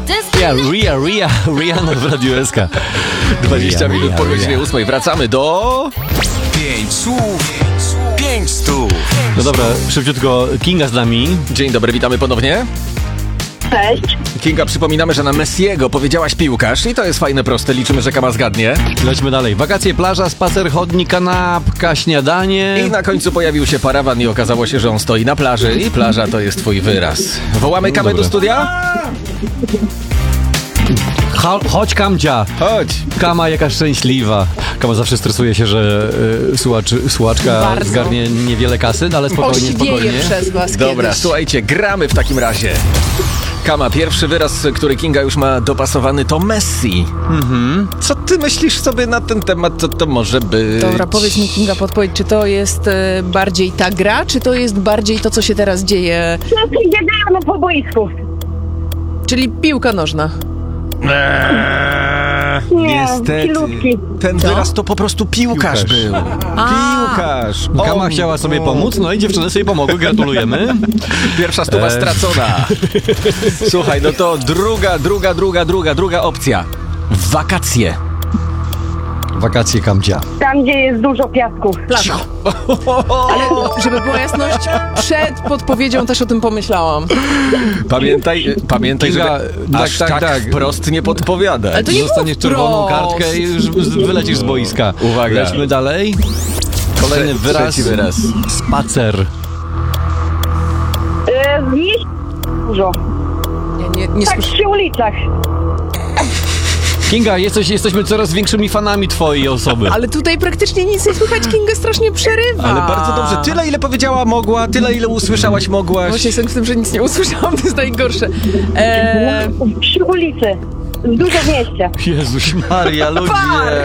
Rihanna w Radiu SK. 20 minut po godzinie 8. Wracamy do... 5 słów, 5 stów. No dobra, szybciutko, Kinga z nami. Dzień dobry, witamy ponownie. Cześć. Kinga, przypominamy, że na Messiego powiedziałaś piłkarz i to jest fajne, proste. Liczymy, że Kama zgadnie. Lećmy dalej. Wakacje, plaża, spacer, chodnik, kanapka, śniadanie. I na końcu pojawił się parawan i okazało się, że on stoi na plaży i plaża to jest twój wyraz. Wołamy Kamę do studia? Chodź, Kamcia. Chodź. Kama jaka szczęśliwa. Kama zawsze stresuje się, że słuchaczka Bardzo. zgarnie niewiele kasy, no ale spokojnie, Osiwieje przez was Dobra, kiedyś. słuchajcie, gramy w takim razie. Kama, pierwszy wyraz, który Kinga już ma dopasowany, to Messi. Co ty myślisz sobie na ten temat, co to może być? Dobra, powiedz mi, Kinga, podpowiedź, czy to jest bardziej ta gra, czy to jest bardziej to, co się teraz dzieje, Biegają po boisku. czyli piłka nożna? Nie, Niestety. chwilutki. Ten wyraz to po prostu piłkarz był. Piłkarz. Kama chciała sobie pomóc, no i dziewczyny sobie pomogły, gratulujemy. Pierwsza stuwa stracona. Słuchaj, no to druga opcja. Wakacje. Wakacje, Kamcia. Tam, gdzie jest dużo piasku. Plaża. Ale żeby była jasność, przed podpowiedzią też o tym pomyślałam. Pamiętaj, Kinga, żeby aż tak. tak wprost nie podpowiadać. Ale to nie Dostaniesz było czerwoną wprost. kartkę i już wylecisz z boiska. Uwaga. Lećmy dalej. Kolejny wyraz. Trzeci wyraz. Spacer. W mieście dużo. Nie Tak słyszę. przy ulicach. Kinga, jesteśmy coraz większymi fanami twojej osoby. Ale tutaj praktycznie nic nie słychać, Kinga strasznie przerywa. Ale bardzo dobrze. Tyle, ile powiedziała mogła, tyle, ile usłyszałaś mogłaś. Właśnie jestem z tym, że nic nie usłyszałam, to jest najgorsze. Przy ulicy. Dużo w mieście. Jezuś Maria, ludzie.